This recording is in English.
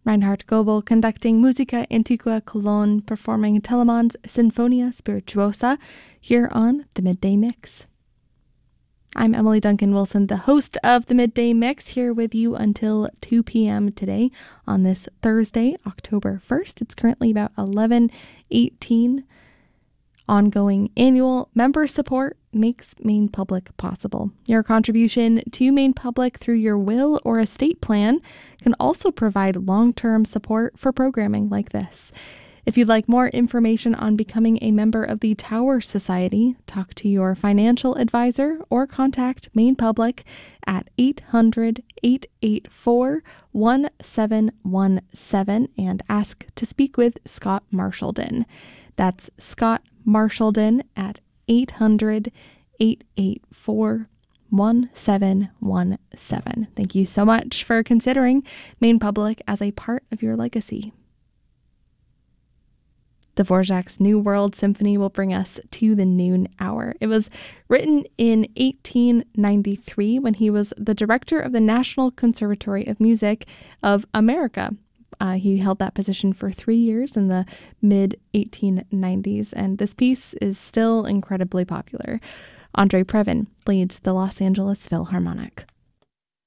Reinhard Goebel conducting Musica Antiqua Cologne, performing Telemann's Sinfonia Spirituosa here on The Midday Mix. I'm Emily Duncan Wilson, the host of The Midday Mix, here with you until 2 p.m. today on this Thursday, October 1st. It's currently about 11:18. Ongoing annual member support makes Maine Public possible. Your contribution to Maine Public through your will or estate plan can also provide long-term support for programming like this. If you'd like more information on becoming a member of the Tower Society, talk to your financial advisor or contact Maine Public at 800-884-1717 and ask to speak with Scott Marshallden. That's Scott Marshallden at 800-884-1717. Thank you so much for considering Maine Public as a part of your legacy. Dvorak's New World Symphony will bring us to the noon hour. It was written in 1893 when he was the director of the National Conservatory of Music of America. He held that position for 3 years in the mid-1890s, and this piece is still incredibly popular. Andre Previn leads the Los Angeles Philharmonic.